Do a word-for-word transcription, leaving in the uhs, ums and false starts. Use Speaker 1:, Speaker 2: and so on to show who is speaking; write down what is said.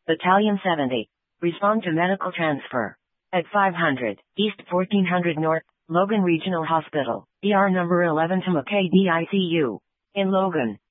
Speaker 1: Battalion seventy. Respond to medical transfer. At five hundred, East fourteen hundred North, Logan Regional Hospital, E R number eleven to McKay D I C U. In Logan.